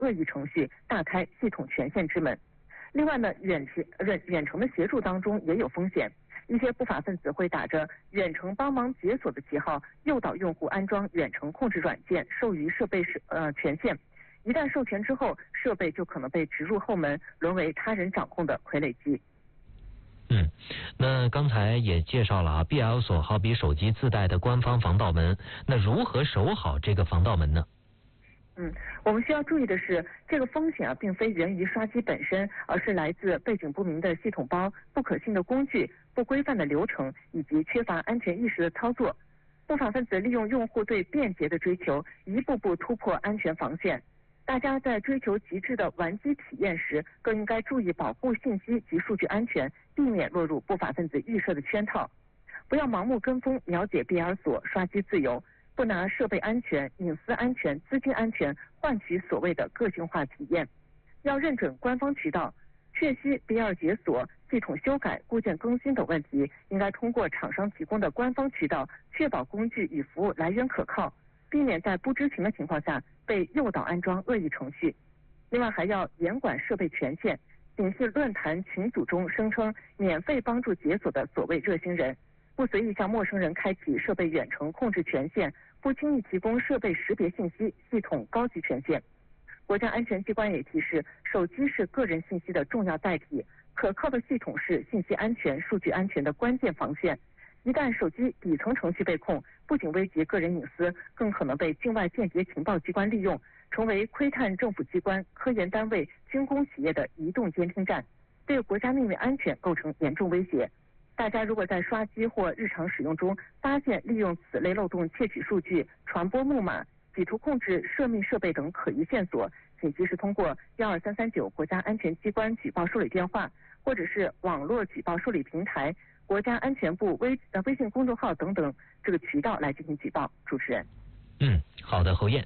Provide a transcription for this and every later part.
恶意程序大开系统权限之门。另外呢，远程的协助当中也有风险，一些不法分子会打着远程帮忙解锁的旗号，诱导用户安装远程控制软件，授予设备权限。一旦授权之后，设备就可能被植入后门，沦为他人掌控的傀儡机。 那刚才也介绍了BL 锁好比手机自带的官方防盗门，那如何守好这个防盗门呢？ 我们需要注意的是，这个风险并非源于刷机本身，而是来自背景不明的系统包、不可信的工具、不规范的流程以及缺乏安全意识的操作。不法分子利用用户对便捷的追求，一步步突破安全防线。大家在追求极致的玩机体验时，更应该注意保护信息及数据安全，避免落入不法分子预设的圈套。不要盲目跟风了解BL锁刷机自由，不拿设备安全、隐私安全、资金安全换取所谓的个性化体验。要认准官方渠道，确悉BL解锁、系统修改、固件更新等问题，应该通过厂商提供的官方渠道，确保工具与服务来源可靠，避免在不知情的情况下被诱导安装恶意程序。另外还要严管设备权限，摒弃论坛群组中声称免费帮助解锁的所谓热心人，不随意向陌生人开启设备远程控制权限，不轻易提供设备识别信息系统高级权限。国家安全机关也提示，手机是个人信息的重要载体，可靠的系统是信息安全、数据安全的关键防线。一旦手机底层程序被控，不仅危及个人隐私，更可能被境外间谍情报机关利用，成为窥探政府机关、科研单位、军工企业的移动监听站，对国家秘密安全构成严重威胁。大家如果在刷机或日常使用中发现利用此类漏洞窃取数据、传播木马、企图控制涉密设备等可疑线索，请及时通过12339国家安全机关举报受理电话，或者是网络举报受理平台、国家安全部微信公众号等等这个渠道来进行举报。主持人。 好的，侯燕。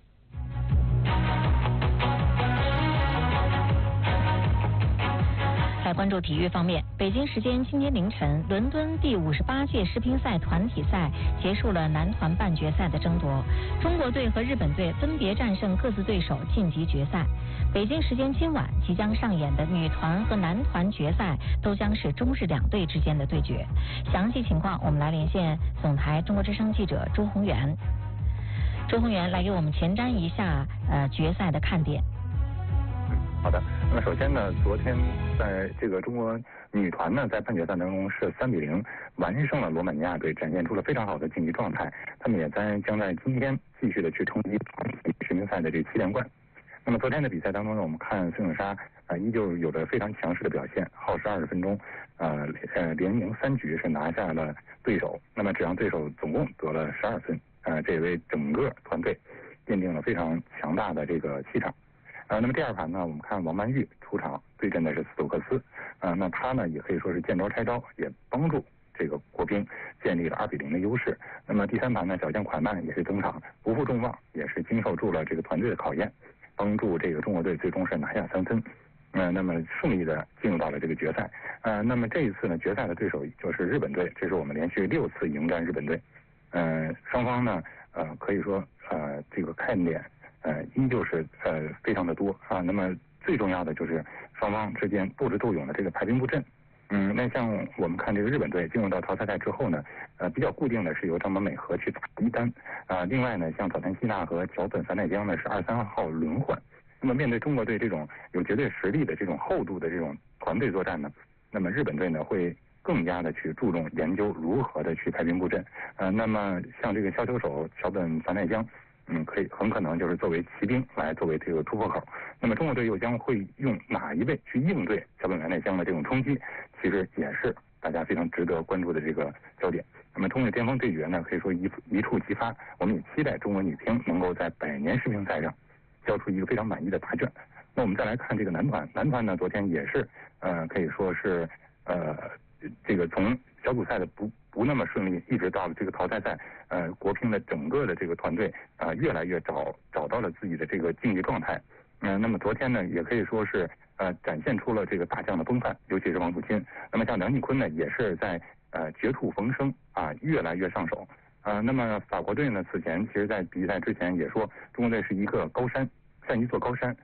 在关注体育方面，北京时间今天凌晨，伦敦第58届世乒赛团体赛结束了男团半决赛的争夺，中国队和日本队分别战胜各自对手晋级决赛。北京时间今晚即将上演的女团和男团决赛都将是中日两队之间的对决。详细情况我们来连线总台中国之声记者朱宏元。朱宏元来给我们前瞻一下决赛的看点。 好的，那么首先呢，昨天在这个中国女团呢，在半决赛当中是3-0完胜了罗马尼亚队，展现出了非常好的竞技状态。他们也将在今天继续的去冲击世乒赛的这7连冠。那么昨天的比赛当中呢，我们看孙颖莎依旧有着非常强势的表现，耗时20分钟，连赢3局是拿下了对手。那么只让对手总共得了12分，这为整个团队奠定了非常强大的这个气场。那么第二盘呢，我们看王曼玉出场对阵的是斯托克斯，那他呢也可以说是见招拆招，也帮助这个国乒建立了2-0的优势。那么第三盘呢，小将蒯曼也是登场，不负众望，也是经受住了这个团队的考验，帮助这个中国队最终是拿下3分，那么顺利的进入到了这个决赛。那么这一次呢，决赛的对手就是日本队，这是我们连续6次迎战日本队。双方呢，可以说这个看点依旧是非常的多啊。那么最重要的就是双方之间斗智斗勇的这个排兵布阵。那像我们看这个日本队进入到淘汰赛之后呢，比较固定的是由张本美和去打一单另外呢，像早田希娜和桥本繁乃江呢是2、3号轮换。那么面对中国队这种有绝对实力的这种厚度的这种团队作战呢，那么日本队呢会更加的去注重研究如何的去排兵布阵。那么像这个削球手桥本繁乃江。很可能就是作为骑兵来作为这个突破口。那么中国队又将会用哪一位去应对桥本繁乃江的这种冲击，其实也是大家非常值得关注的这个焦点。那么中日巅峰对决呢，可以说一触即发，我们也期待中国女乒能够在100年世乒赛上交出一个非常满意的答卷。那我们再来看这个男团呢，昨天也是可以说是这个从小组赛的不那么顺利，一直到了这个淘汰赛，国乒的整个的这个团队越来越找到了自己的这个竞技状态。那么昨天呢，也可以说是展现出了这个大将的风范，尤其是王楚钦。那么像梁靖昆呢，也是在绝处逢生越来越上手。那么法国队呢，此前其实在比赛之前也说，中国队是一个高山，善于做高山。